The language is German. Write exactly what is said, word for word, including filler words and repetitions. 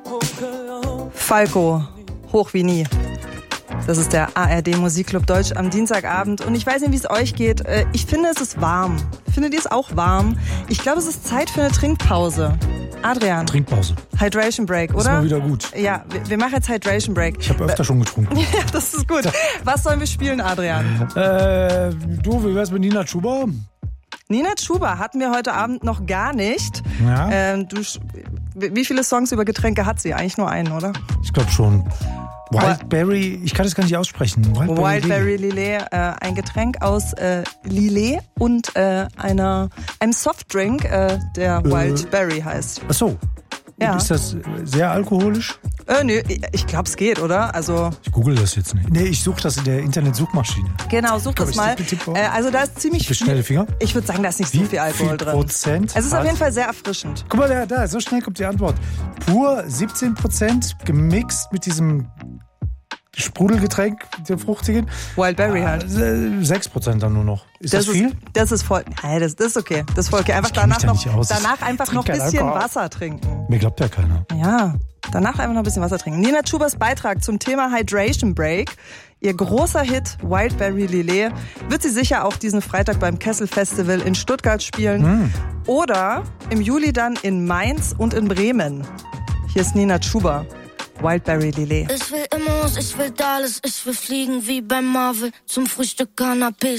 Falco, hoch wie nie. Das ist der A R D Musikclub Deutsch am Dienstagabend. Und ich weiß nicht, wie es euch geht. Ich finde, es ist warm. Findet ihr es auch warm? Ich glaube, es ist Zeit für eine Trinkpause. Adrian. Trinkpause. Hydration Break, oder? Ist mal wieder gut. Ja, wir, wir machen jetzt Hydration Break. Ich habe öfter schon getrunken. Ja, das ist gut. Was sollen wir spielen, Adrian? Äh, du, wie wär's mit Nina Chuba? Nina Chuba hatten wir heute Abend noch gar nicht. Ja. Ähm, du, wie viele Songs über Getränke hat sie? Eigentlich nur einen, oder? Ich glaube schon. Wildberry, ich kann das gar nicht aussprechen. Wildberry, Wildberry Lillet, äh, ein Getränk aus äh, Lillet und äh, einer, einem Softdrink, äh, der äh, Wildberry heißt. Ach so. Ja. Ist das sehr alkoholisch? Äh, nö, ich glaube, es geht, oder? Also ich google das jetzt nicht. Nee, ich suche das in der Internetsuchmaschine. Genau, such das mal. äh, also da ist ziemlich viel. Schnelle Finger? Ich würde sagen, da ist nicht Wie so viel Alkohol viel drin. Prozent? Es ist auf jeden Fall sehr erfrischend. Guck mal, da, da, so schnell kommt die Antwort. Pur siebzehn Prozent gemixt mit diesem Sprudelgetränk, der fruchtigen. Wildberry halt. sechs Prozent dann nur noch. Ist das, das viel? Ist, das ist voll. Nein, das, das ist okay. Das ist voll okay. Einfach danach noch, danach einfach noch ein bisschen Wasser trinken. Mir glaubt ja keiner. Ja, danach einfach noch ein bisschen Wasser trinken. Nina Chubas Beitrag zum Thema Hydration Break. Ihr großer Hit Wildberry Lillet wird sie sicher auch diesen Freitag beim Kessel Festival in Stuttgart spielen. Mm. Oder im Juli dann in Mainz und in Bremen. Hier ist Nina Chuba. Wildberry Lillet. Ich will Immos, ich will alles, ich will fliegen wie bei Marvel. Zum Frühstück Canapés.